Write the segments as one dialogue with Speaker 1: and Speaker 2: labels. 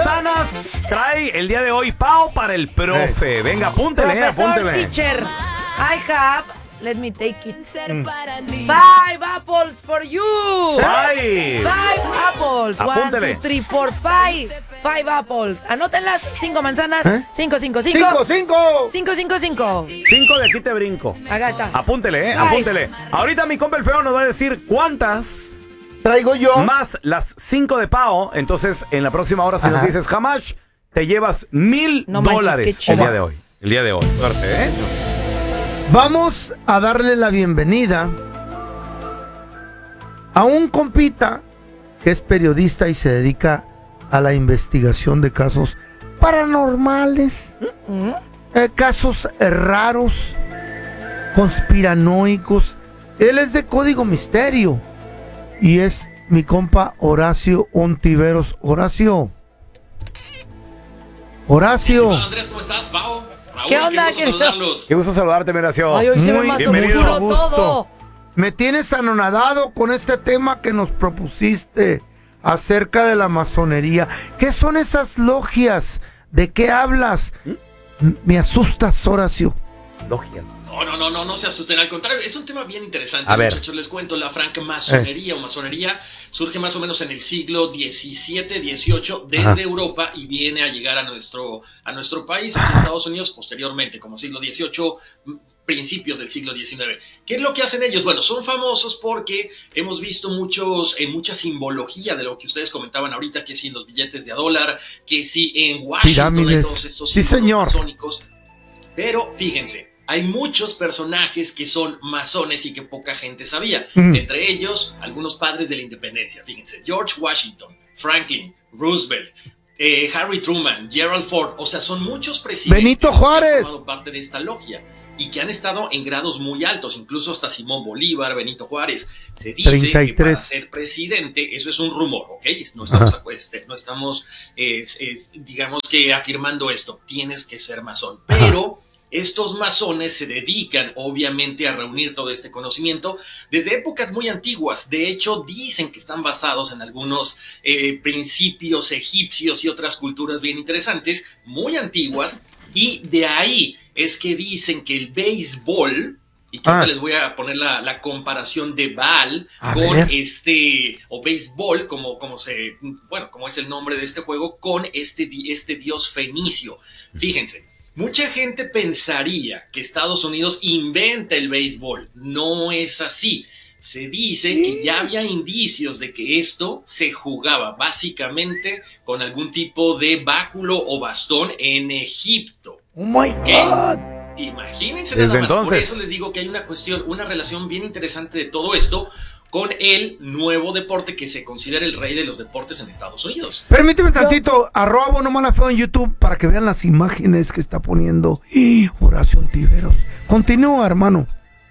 Speaker 1: manzanas trae el día de hoy Pao para el profe? Venga, apúntele,
Speaker 2: Profesor
Speaker 1: apúntele.
Speaker 2: teacher, I have, let me take it. 5 apples for you.
Speaker 1: Five.
Speaker 2: 5 apples. 1,
Speaker 1: Apúntele.
Speaker 2: 2, 3, 4, 5. 5 apples. Anótenlas. 5 manzanas. 5, 5, 5.
Speaker 3: 5.
Speaker 2: 5, 5, 5.
Speaker 1: 5 de aquí te brinco.
Speaker 2: Acá está.
Speaker 1: Apúntele, apúntele. Ahorita mi compa el feo nos va a decir cuántas
Speaker 3: traigo yo.
Speaker 1: Más las 5 de Pao. Entonces, en la próxima hora, si nos dices Hamash, te llevas $1,000 el día de hoy. El día de hoy. Suerte, ¿eh?
Speaker 3: Vamos a darle la bienvenida a un compita que es periodista y se dedica a la investigación de casos paranormales, casos raros, conspiranoicos. Él es de Código Misterio y es mi compa Horacio Ontiveros. Horacio.
Speaker 4: Hola, Andrés, ¿cómo estás? Pao. Raúl,
Speaker 2: ¿Qué onda,
Speaker 4: qué gusto saludarlos.
Speaker 1: Qué gusto saludarte, mi Horacio.
Speaker 2: Ay, hoy se ve más oscuro todo.
Speaker 3: Me tienes anonadado con este tema que nos propusiste acerca de la masonería. ¿Qué son esas logias? ¿De qué hablas? Me asustas, Horacio.
Speaker 1: Logias.
Speaker 4: No se asusten, al contrario, es un tema bien interesante,
Speaker 1: a ver.
Speaker 4: muchachos. Les cuento, la francmasonería o masonería surge más o menos en el siglo XVII, XVIII desde Europa y viene a llegar a nuestro país, aquí en Estados Unidos, posteriormente, como siglo XVIII, principios del siglo XIX. ¿Qué es lo que hacen ellos? Bueno, son famosos porque hemos visto mucha simbología de lo que ustedes comentaban ahorita, que si en los billetes de $1, que si en Washington
Speaker 3: pirámides.
Speaker 4: hay todos estos
Speaker 3: Sí, señor.
Speaker 4: masónicos. Pero fíjense, hay muchos personajes que son masones y que poca gente sabía. Entre ellos, algunos padres de la independencia. Fíjense, George Washington, Franklin, Roosevelt, Harry Truman, Gerald Ford. O sea, son muchos presidentes
Speaker 3: Benito Juárez,
Speaker 4: que han formado parte de esta logia y que han estado en grados muy altos, incluso hasta Simón Bolívar, Benito Juárez. Se dice
Speaker 3: 33.
Speaker 4: que para ser presidente, eso es un rumor, ¿ok? No estamos, digamos que afirmando esto, tienes que ser masón. Pero estos masones se dedican, obviamente, a reunir todo este conocimiento desde épocas muy antiguas. De hecho, dicen que están basados en algunos principios egipcios y otras culturas bien interesantes, muy antiguas, y de ahí es que dicen que el béisbol, y que ahora les voy a poner la comparación de Baal con o béisbol, como es el nombre de este juego, con este dios fenicio. Fíjense. Mucha gente pensaría que Estados Unidos inventa el béisbol. No es así. Se dice que ya había indicios de que esto se jugaba básicamente con algún tipo de báculo o bastón en Egipto.
Speaker 3: ¡Oh, my God!
Speaker 4: Imagínense
Speaker 1: Desde
Speaker 4: nada más. Por
Speaker 1: entonces.
Speaker 4: eso les digo que hay una relación bien interesante de todo esto con el nuevo deporte que se considera el rey de los deportes en Estados Unidos.
Speaker 3: Permíteme tantito, arroba no mala feo en YouTube para que vean las imágenes que está poniendo Horacio Ontiveros. Continúa, hermano.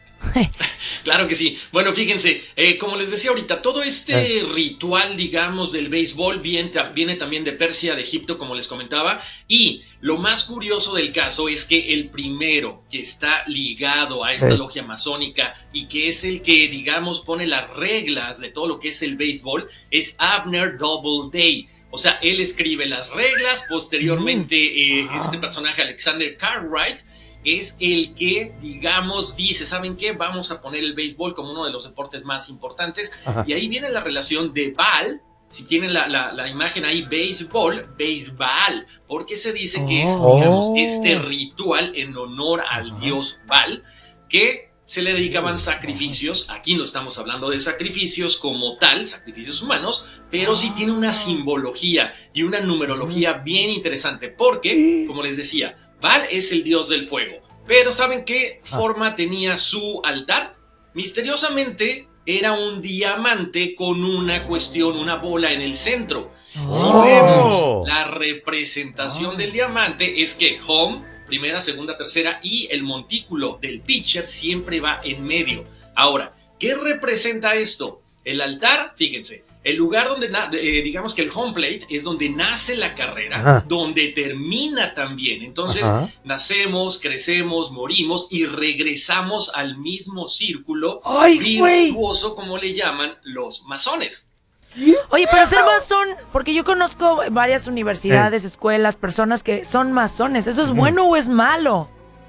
Speaker 4: Claro que sí. Bueno, fíjense, como les decía ahorita, todo este ritual, digamos, del béisbol viene también de Persia, de Egipto, como les comentaba, y lo más curioso del caso es que el primero que está ligado a esta logia masónica y que es el que, digamos, pone las reglas de todo lo que es el béisbol es Abner Doubleday. O sea, él escribe las reglas, posteriormente este personaje, Alexander Cartwright, es el que, digamos, dice, ¿saben qué? Vamos a poner el béisbol como uno de los deportes más importantes. Y ahí viene la relación de Baal. Si tienen la imagen ahí, béisbol, Baal, porque se dice que es, digamos, este ritual en honor al dios Baal, que se le dedicaban sacrificios. Aquí no estamos hablando de sacrificios como tal, sacrificios humanos, pero sí tiene una simbología y una numerología bien interesante, porque, como les decía, Baal es el dios del fuego, pero ¿saben qué forma tenía su altar? Misteriosamente era un diamante con una bola en el centro. Si vemos la representación del diamante, es que home, primera, segunda, tercera, y el montículo del pitcher siempre va en medio. Ahora, ¿qué representa esto? El altar, fíjense, el lugar donde, digamos que el home plate es donde nace la carrera, donde termina también. Entonces, nacemos, crecemos, morimos y regresamos al mismo círculo virtuoso, como le llaman los masones.
Speaker 2: Oye, pero ser masón, porque yo conozco varias universidades, escuelas, personas que son masones. ¿Eso es bueno o es malo?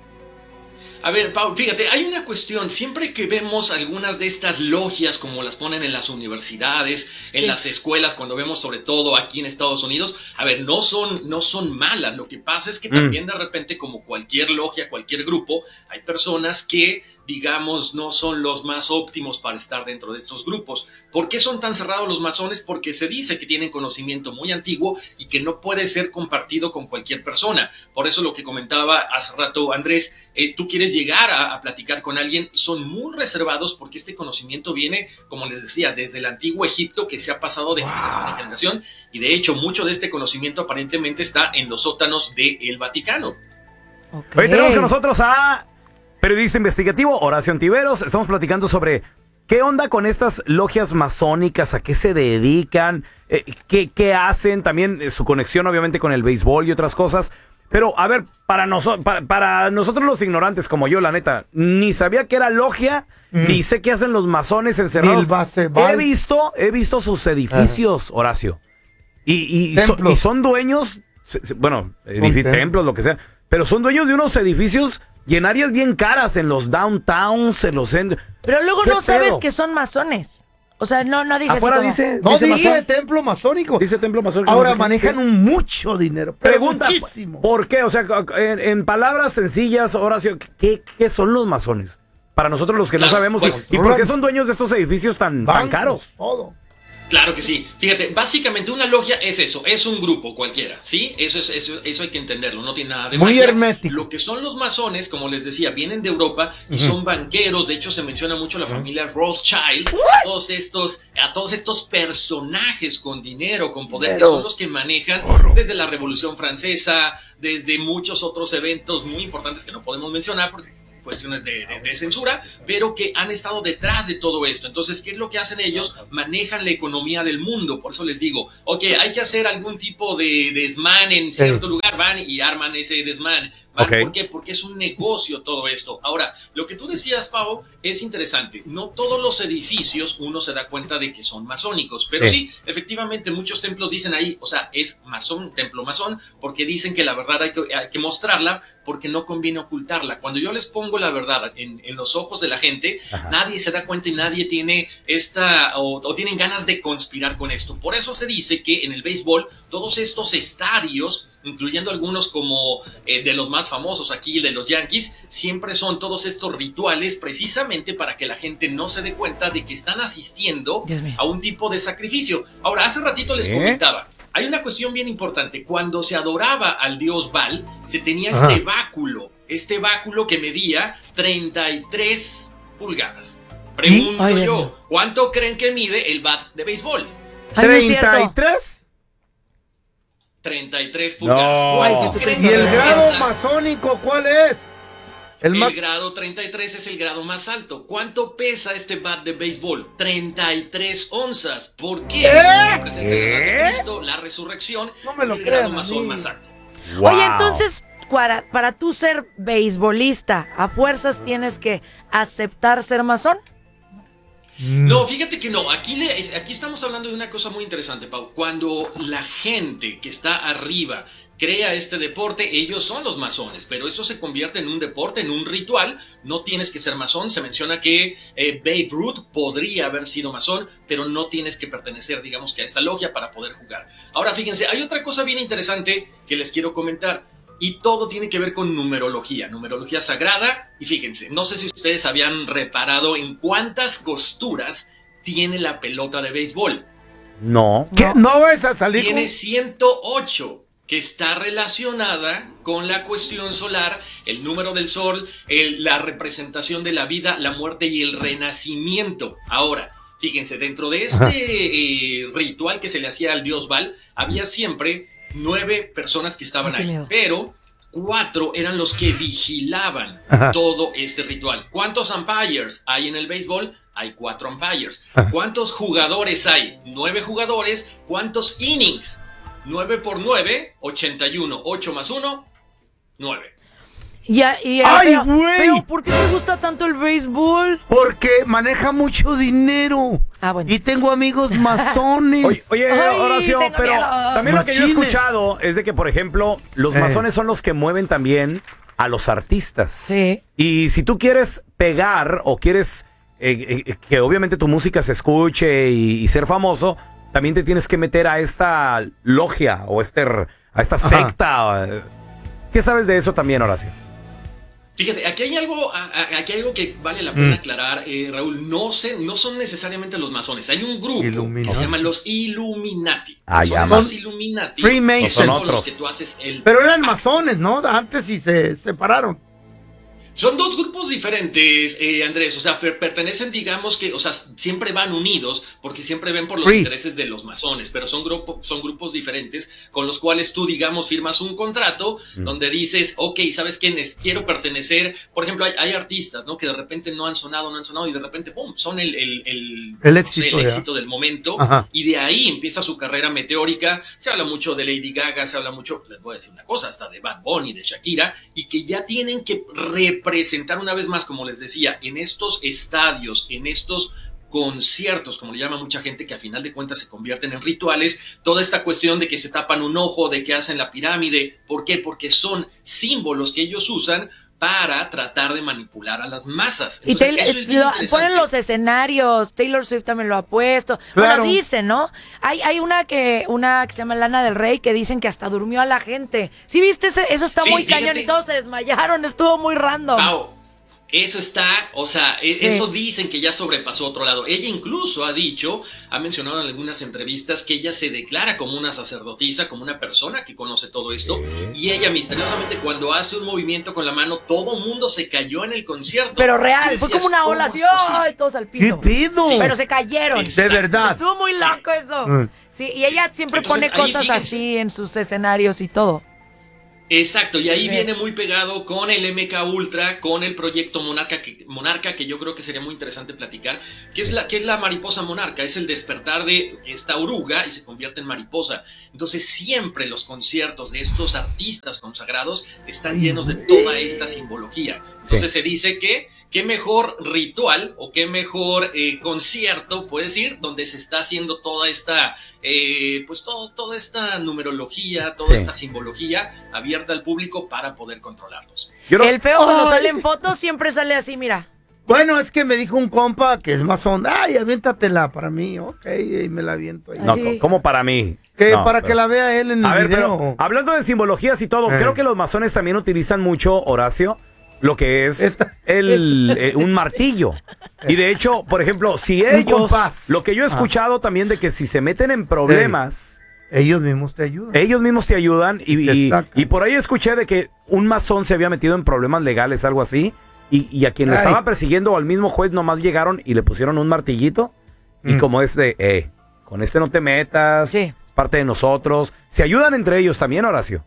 Speaker 4: A ver, Pau, fíjate, hay una cuestión, siempre que vemos algunas de estas logias como las ponen en las universidades, en las escuelas, cuando vemos sobre todo aquí en Estados Unidos, a ver, no son malas, lo que pasa es que también de repente como cualquier logia, cualquier grupo, hay personas que, digamos, no son los más óptimos para estar dentro de estos grupos. ¿Por qué son tan cerrados los masones? Porque se dice que tienen conocimiento muy antiguo y que no puede ser compartido con cualquier persona. Por eso lo que comentaba hace rato Andrés, tú quieres llegar a platicar con alguien, son muy reservados porque este conocimiento viene, como les decía, desde el antiguo Egipto, que se ha pasado de generación en generación, y de hecho mucho de este conocimiento aparentemente está en los sótanos del Vaticano.
Speaker 1: Hoy tenemos con nosotros a periodista investigativo Horacio Ontiveros. Estamos platicando sobre qué onda con estas logias masónicas, a qué se dedican, qué hacen, también su conexión obviamente con el béisbol y otras cosas. Pero, a ver, para nosotros los ignorantes como yo, la neta, ni sabía que era logia, ni sé qué hacen los masones encerrados. He visto sus edificios, Horacio. Y son dueños, bueno, templos, lo que sea, pero son dueños de unos edificios y en áreas bien caras, en los downtowns, en los centros.
Speaker 2: Pero luego no sabes que son masones. O sea, no dice
Speaker 3: afuera
Speaker 2: así
Speaker 3: dice,
Speaker 2: como...
Speaker 3: dice templo masónico.
Speaker 1: Dice templo masónico.
Speaker 3: Ahora manejan mucho dinero.
Speaker 1: Pregunta, ¿por qué? O sea, en palabras sencillas, Horacio, ¿qué son los masones? Para nosotros los que no sabemos. Bueno, ¿y por qué son dueños de estos edificios tan caros?
Speaker 3: Todo.
Speaker 4: Claro que sí. Fíjate, básicamente una logia es eso, es un grupo cualquiera, ¿sí? Eso hay que entenderlo, no tiene nada de
Speaker 3: muy
Speaker 4: magia.
Speaker 3: Hermético.
Speaker 4: Lo que son los masones, como les decía, vienen de Europa y son banqueros. De hecho, se menciona mucho la familia Rothschild, a todos estos personajes con dinero, con poder, que son los que manejan desde la Revolución Francesa, desde muchos otros eventos muy importantes que no podemos mencionar porque cuestiones de censura, pero que han estado detrás de todo esto. Entonces, ¿qué es lo que hacen ellos? Manejan la economía del mundo. Por eso les digo, ok, hay que hacer algún tipo de desmán en cierto lugar, van y arman ese desmán. ¿Por qué? Porque es un negocio todo esto. Ahora, lo que tú decías, Pau, es interesante. No todos los edificios uno se da cuenta de que son masónicos, pero sí, efectivamente, muchos templos dicen ahí, o sea, es masón, templo masón, porque dicen que la verdad hay que mostrarla, porque no conviene ocultarla. Cuando yo les pongo la verdad en los ojos de la gente, nadie se da cuenta y nadie tiene o tienen ganas de conspirar con esto. Por eso se dice que en el béisbol, todos estos estadios, incluyendo algunos como de los más famosos aquí, de los Yankees, siempre son todos estos rituales precisamente para que la gente no se dé cuenta de que están asistiendo a un tipo de sacrificio. Ahora, hace ratito les comentaba, hay una cuestión bien importante. Cuando se adoraba al dios Baal, se tenía este báculo que medía 33 pulgadas. Pregunto yo, ¿cuánto creen que mide el bat de béisbol?
Speaker 3: ¿33?
Speaker 4: 33 pulgadas.
Speaker 3: No. ¿Y el grado masónico cuál es?
Speaker 4: El grado 33 es el grado más alto. ¿Cuánto pesa este bat de béisbol? 33 onzas. ¿Por qué? Representa Cristo, la resurrección, el grado masón más alto.
Speaker 2: Wow. Oye, entonces, para tú ser beisbolista, ¿a fuerzas tienes que aceptar ser masón?
Speaker 4: No, fíjate que no. Aquí estamos hablando de una cosa muy interesante, Pau. Cuando la gente que está arriba crea este deporte, ellos son los masones, pero eso se convierte en un deporte, en un ritual. No tienes que ser masón. Se menciona que Babe Ruth podría haber sido masón, pero no tienes que pertenecer, digamos, que a esta logia para poder jugar. Ahora, fíjense, hay otra cosa bien interesante que les quiero comentar. Y todo tiene que ver con numerología sagrada. Y fíjense, no sé si ustedes habían reparado en cuántas costuras tiene la pelota de béisbol.
Speaker 1: No.
Speaker 3: ¿Qué? ¿No vas a salir
Speaker 4: Tiene 108, que está relacionada con la cuestión solar, el número del sol, la representación de la vida, la muerte y el renacimiento. Ahora, fíjense, dentro de este ritual que se le hacía al dios Baal, había siempre 9 personas que estaban ahí, pero 4 eran los que vigilaban todo este ritual. ¿Cuántos umpires hay en el béisbol? Hay 4 umpires. ¿Cuántos jugadores hay? 9 jugadores. ¿Cuántos innings? 9 por 9, 81. 8 más 1, 9.
Speaker 3: ¡Ay, güey!
Speaker 2: Pero, ¿por qué te gusta tanto el béisbol?
Speaker 3: Porque maneja mucho dinero.
Speaker 2: Ah, bueno.
Speaker 3: Y tengo amigos masones.
Speaker 1: Oye,
Speaker 2: Ay,
Speaker 1: Horacio,
Speaker 2: tengo
Speaker 1: pero
Speaker 2: miedo.
Speaker 1: también lo que yo he
Speaker 3: Machines.
Speaker 1: escuchado es de que, por ejemplo, los masones son los que mueven también a los artistas.
Speaker 2: Sí.
Speaker 1: Y si tú quieres pegar o quieres que obviamente tu música se escuche y ser famoso, también te tienes que meter a esta logia o a esta secta. ¿Qué sabes de eso también, Horacio?
Speaker 4: Fíjate, aquí hay algo que vale la pena aclarar, Raúl. No son necesariamente los masones. Hay un grupo que se llama los Illuminati. Son los Illuminati.
Speaker 3: Freemasons.
Speaker 4: Son
Speaker 1: Son
Speaker 4: los que tú haces el...
Speaker 3: Pero eran masones, ¿no? Antes sí se separaron.
Speaker 4: Son dos grupos diferentes, Andrés. O sea, pertenecen, digamos que, o sea, siempre van unidos porque siempre ven por los intereses de los masones, pero son grupos diferentes con los cuales tú, digamos, firmas un contrato donde dices, ok, ¿sabes quién es? Quiero pertenecer. Por ejemplo, hay artistas, ¿no? Que de repente no han sonado y de repente, ¡pum!, son el éxito del momento.
Speaker 3: Ajá.
Speaker 4: Y de ahí empieza su carrera meteórica. Se habla mucho de Lady Gaga, se habla mucho, les voy a decir una cosa, hasta de Bad Bunny, de Shakira, y que ya tienen que presentar una vez más, como les decía, en estos estadios, en estos conciertos, como le llama mucha gente, que a final de cuentas se convierten en rituales, toda esta cuestión de que se tapan un ojo, de que hacen la pirámide. ¿Por qué? Porque son símbolos que ellos usan para tratar de manipular a las masas. Entonces,
Speaker 2: Y
Speaker 4: eso es bien
Speaker 2: ponen
Speaker 4: interesante.
Speaker 2: los escenarios. Taylor Swift también lo ha puesto.
Speaker 3: Claro.
Speaker 2: Bueno, dicen, ¿no? Hay una que se llama Lana del Rey que dicen que hasta durmió a la gente. ¿Sí viste ese? Eso está
Speaker 4: Sí,
Speaker 2: muy
Speaker 4: fíjate.
Speaker 2: cañón y todos se desmayaron. Estuvo muy random.
Speaker 4: Pau, eso está, o sea,
Speaker 2: Sí.
Speaker 4: eso dicen que ya sobrepasó a otro lado. Ella incluso ha mencionado en algunas entrevistas que ella se declara como una sacerdotisa, como una persona que conoce todo esto, y ella misteriosamente cuando hace un movimiento con la mano, todo mundo se cayó en el concierto.
Speaker 2: Pero
Speaker 4: Y
Speaker 2: real, fue
Speaker 4: decías,
Speaker 2: como una
Speaker 4: ¿cómo
Speaker 2: ola
Speaker 4: es
Speaker 2: así,
Speaker 4: posible?
Speaker 2: ¡ay! Todos al
Speaker 3: ¿Qué
Speaker 2: piso.
Speaker 3: pedo?
Speaker 4: Sí.
Speaker 2: Pero se cayeron.
Speaker 4: Sí.
Speaker 3: De verdad.
Speaker 2: Estuvo muy loco eso. Sí, y ella siempre
Speaker 4: Entonces,
Speaker 2: pone
Speaker 4: ahí
Speaker 2: cosas
Speaker 4: fíjense.
Speaker 2: así en sus escenarios y todo.
Speaker 4: Exacto, y ahí
Speaker 2: Sí.
Speaker 4: viene muy pegado con el MK Ultra, con el proyecto Monarca, que yo creo que sería muy interesante platicar, que es la mariposa monarca, es el despertar de esta oruga y se convierte en mariposa. Entonces siempre los conciertos de estos artistas consagrados están llenos de toda esta simbología. Entonces se dice que qué mejor ritual o qué mejor concierto, puedes ir, donde se está haciendo toda esta, toda esta numerología, toda esta simbología abierta al público para poder controlarlos.
Speaker 2: El feo cuando
Speaker 3: Ay.
Speaker 2: sale en fotos siempre sale así, mira.
Speaker 3: Bueno, es que me dijo un compa que es masón. Ay, aviéntatela para mí. Ok, y me la aviento ahí.
Speaker 1: No,
Speaker 2: Así.
Speaker 1: ¿cómo para mí?
Speaker 3: Que
Speaker 1: No,
Speaker 3: para
Speaker 1: pero-
Speaker 3: que la vea él en el
Speaker 1: A ver,
Speaker 3: video.
Speaker 1: pero hablando de simbologías y todo, creo que los masones también utilizan mucho, Horacio, lo que es un martillo. Y de hecho, por ejemplo, si ellos,
Speaker 3: compás.
Speaker 1: lo que yo he escuchado también de que si se meten en problemas,
Speaker 3: Ellos mismos te ayudan.
Speaker 1: ellos mismos te ayudan y
Speaker 3: sacan.
Speaker 1: por ahí escuché de que un masón se había metido en problemas legales, algo así, y a quien le
Speaker 3: Ay.
Speaker 1: estaba persiguiendo o al mismo juez nomás llegaron y le pusieron un martillito y como es de, con este no te metas,
Speaker 2: Sí.
Speaker 1: parte de nosotros. Se ayudan entre ellos también, Horacio.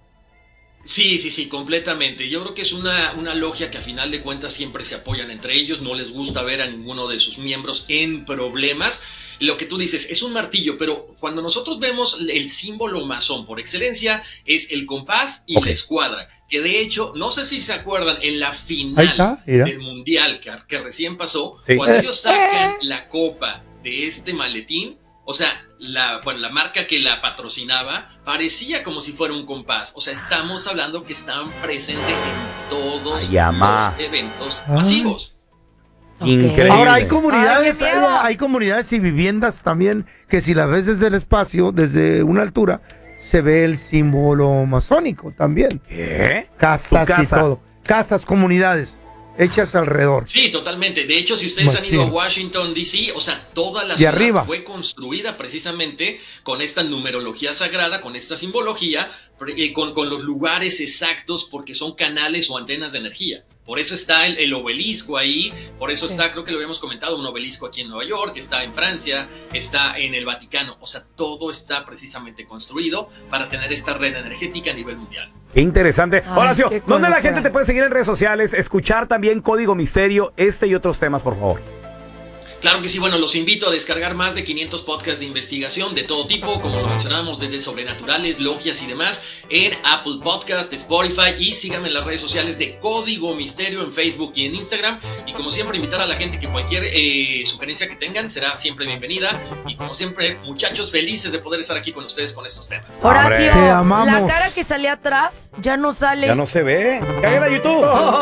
Speaker 4: Sí, completamente. Yo creo que es una logia que a final de cuentas siempre se apoyan entre ellos, no les gusta ver a ninguno de sus miembros en problemas. Lo que tú dices es un martillo, pero cuando nosotros vemos el símbolo masón por excelencia es el compás y la escuadra, que de hecho, no sé si se acuerdan, en la
Speaker 3: Ahí
Speaker 4: final
Speaker 3: está, mira.
Speaker 4: del mundial que recién pasó,
Speaker 1: Sí.
Speaker 4: cuando ellos sacan la copa de este maletín, o sea, la marca que la patrocinaba parecía como si fuera un compás. O sea, estamos hablando que estaban presentes en todos
Speaker 1: Ay, ama.
Speaker 4: los eventos
Speaker 3: Ah.
Speaker 4: masivos.
Speaker 1: Increíble.
Speaker 3: Ahora hay
Speaker 2: Ay,
Speaker 3: comunidades,
Speaker 2: qué miedo.
Speaker 3: hay comunidades y viviendas también que si las ves desde el espacio, desde una altura, se ve el símbolo masónico también.
Speaker 1: ¿Qué?
Speaker 3: Casas
Speaker 1: Tu casa.
Speaker 3: y todo. Casas, comunidades hechas alrededor.
Speaker 4: Sí, totalmente. De hecho, si ustedes han ido a
Speaker 3: Machín.
Speaker 4: Washington, D.C., o sea, toda la
Speaker 3: Y
Speaker 4: ciudad
Speaker 3: arriba.
Speaker 4: fue construida precisamente con esta numerología sagrada, con esta simbología, con los lugares exactos, porque son canales o antenas de energía. Por eso está el obelisco ahí, por eso está, creo que lo habíamos comentado, un obelisco aquí en Nueva York, está en Francia, está en el Vaticano. O sea, todo está precisamente construido para tener esta red energética a nivel mundial.
Speaker 1: Qué interesante.
Speaker 2: Ay,
Speaker 1: Horacio,
Speaker 2: qué
Speaker 1: ¿dónde la
Speaker 2: locura.
Speaker 1: gente te puede seguir en redes sociales? Escuchar también Código Misterio, y otros temas, por favor.
Speaker 4: Claro que sí, bueno, los invito a descargar más de 500 podcasts de investigación de todo tipo, como lo mencionábamos, desde sobrenaturales, logias y demás, en Apple Podcast, Spotify, y síganme en las redes sociales de Código Misterio en Facebook y en Instagram. Y como siempre, invitar a la gente que cualquier sugerencia que tengan será siempre bienvenida. Y como siempre, muchachos, felices de poder estar aquí con ustedes con estos temas.
Speaker 2: Horacio,
Speaker 3: Te amamos.
Speaker 2: la cara que salía atrás ya no sale.
Speaker 1: Ya no se ve. Cállate a YouTube.